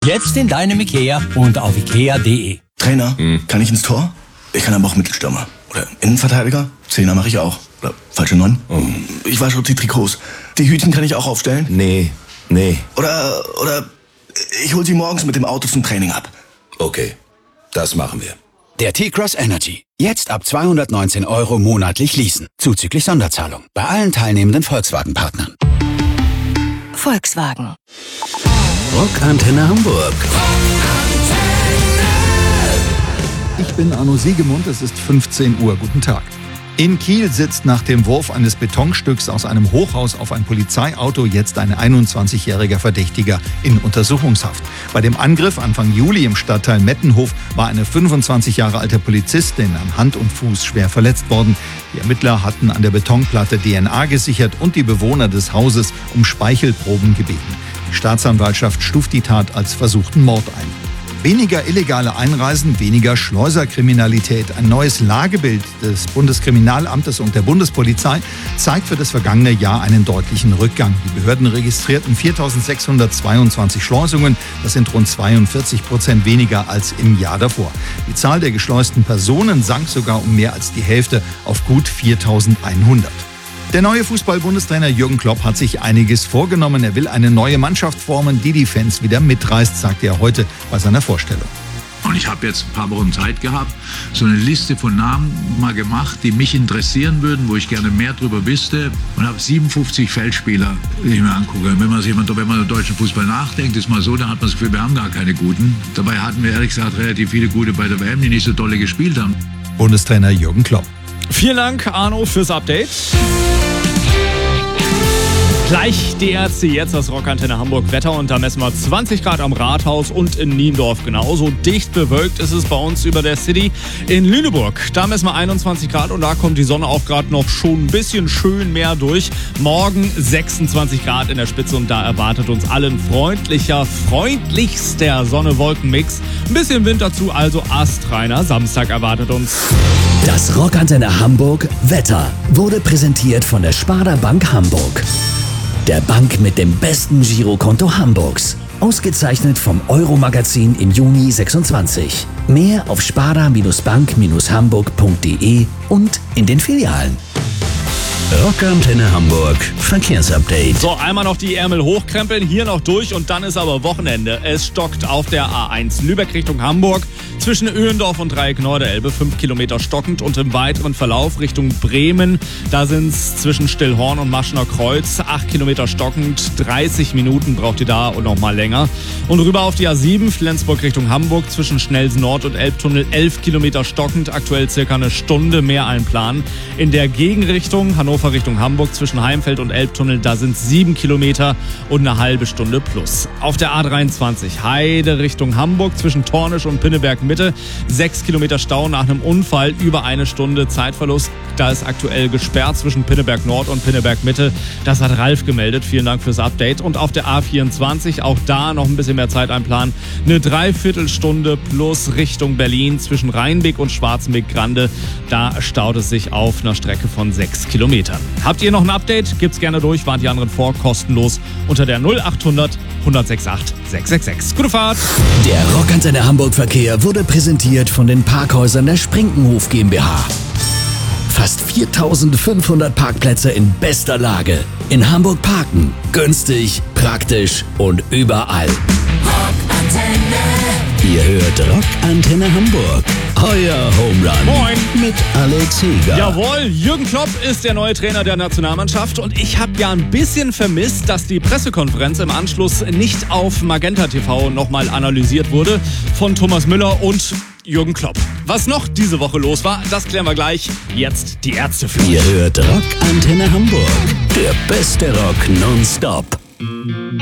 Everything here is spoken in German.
Jetzt in deinem Ikea und auf ikea.de. Trainer, kann ich ins Tor? Ich kann aber auch Mittelstürmer. Oder Innenverteidiger? Zehner mache ich auch. Oder falsche 9? Ich wasche die Trikots. Die Hütchen kann ich auch aufstellen? Nee. Oder ich hol sie morgens mit dem Auto zum Training ab. Okay, das machen wir. Der T-Cross Energy. Jetzt ab 219 € monatlich leasen. Zuzüglich Sonderzahlung. Bei allen teilnehmenden Volkswagen-Partnern. Volkswagen. Rockantenne Hamburg. Ich bin Arno Siegemund, es ist 15 Uhr. Guten Tag. In Kiel sitzt nach dem Wurf eines Betonstücks aus einem Hochhaus auf ein Polizeiauto jetzt ein 21-jähriger Verdächtiger in Untersuchungshaft. Bei dem Angriff Anfang Juli im Stadtteil Mettenhof war eine 25 Jahre alte Polizistin an Hand und Fuß schwer verletzt worden. Die Ermittler hatten an der Betonplatte DNA gesichert und die Bewohner des Hauses um Speichelproben gebeten. Die Staatsanwaltschaft stuft die Tat als versuchten Mord ein. Weniger illegale Einreisen, weniger Schleuserkriminalität. Ein neues Lagebild des Bundeskriminalamtes und der Bundespolizei zeigt für das vergangene Jahr einen deutlichen Rückgang. Die Behörden registrierten 4.622 Schleusungen. Das sind rund 42% weniger als im Jahr davor. Die Zahl der geschleusten Personen sank sogar um mehr als die Hälfte auf gut 4.100. Der neue Fußball-Bundestrainer Jürgen Klopp hat sich einiges vorgenommen. Er will eine neue Mannschaft formen, die Fans wieder mitreißt, sagte er heute bei seiner Vorstellung. Und ich habe jetzt ein paar Wochen Zeit gehabt, so eine Liste von Namen mal gemacht, die mich interessieren würden, wo ich gerne mehr drüber wüsste. Und habe 57 Feldspieler, die ich mir angucke. Wenn man über deutschen Fußball nachdenkt, ist mal so, dann hat man das Gefühl, wir haben gar keine Guten. Dabei hatten wir ehrlich gesagt relativ viele Gute bei der WM, die nicht so dolle gespielt haben. Bundestrainer Jürgen Klopp. Vielen Dank, Arno, fürs Update. Gleich die Ärzte, jetzt das Rockantenne Hamburg Wetter und da messen wir 20 Grad am Rathaus und in Niendorf. Genauso dicht bewölkt ist es bei uns über der City in Lüneburg. Da messen wir 21 Grad und da kommt die Sonne auch gerade noch schon ein bisschen schön mehr durch. Morgen 26 Grad in der Spitze und da erwartet uns allen freundlichster Sonne-Wolken-Mix. Ein bisschen Wind dazu, also astreiner Samstag erwartet uns. Das Rockantenne Hamburg Wetter wurde präsentiert von der Sparda Bank Hamburg. Der Bank mit dem besten Girokonto Hamburgs. Ausgezeichnet vom Euro-Magazin im Juni 26. Mehr auf sparda-bank-hamburg.de und in den Filialen. Rockantenne Hamburg Verkehrsupdate. So, einmal noch die Ärmel hochkrempeln, hier noch durch und dann ist aber Wochenende. Es stockt auf der A1 Lübeck Richtung Hamburg zwischen Öhendorf und Dreieck Norderelbe 5 Kilometer stockend und im weiteren Verlauf Richtung Bremen. Da sind es zwischen Stillhorn und Maschener Kreuz 8 Kilometer stockend. 30 Minuten braucht ihr da und noch mal länger. Und rüber auf die A7 Flensburg Richtung Hamburg zwischen Schnelsen Nord und Elbtunnel 11 Kilometer stockend. Aktuell circa eine Stunde mehr einplanen. In der Gegenrichtung Hannover Richtung Hamburg zwischen Heimfeld und Elbtunnel, da sind 7 Kilometer und eine halbe Stunde plus. Auf der A23 Heide Richtung Hamburg zwischen Tornisch und Pinneberg Mitte 6 Kilometer Stau nach einem Unfall, über eine Stunde Zeitverlust. Da ist aktuell gesperrt zwischen Pinneberg Nord und Pinneberg Mitte. Das hat Ralf gemeldet. Vielen Dank fürs Update. Und auf der A24 auch da noch ein bisschen mehr Zeit einplanen. Eine Dreiviertelstunde plus Richtung Berlin zwischen Rheinbeck und Schwarzenbeck-Grande. Da staut es sich auf einer Strecke von 6 Kilometern. Habt ihr noch ein Update? Gibt's gerne durch, warnt die anderen vor, kostenlos unter der 0800 168 666. Gute Fahrt! Der Rockantenne Hamburg Verkehr wurde präsentiert von den Parkhäusern der Sprinkenhof GmbH. Fast 4.500 Parkplätze in bester Lage. In Hamburg parken. Günstig, praktisch und überall. Rockantenne. Ihr hört Rockantenne Hamburg. Euer Home Run. Moin. Mit Alex Heger. Jawohl, Jürgen Klopp ist der neue Trainer der Nationalmannschaft und ich habe ja ein bisschen vermisst, dass die Pressekonferenz im Anschluss nicht auf Magenta TV nochmal analysiert wurde von Thomas Müller und Jürgen Klopp. Was noch diese Woche los war, das klären wir gleich. Jetzt die Ärzte für euch. Ihr hört Rockantenne Hamburg. Der beste Rock nonstop.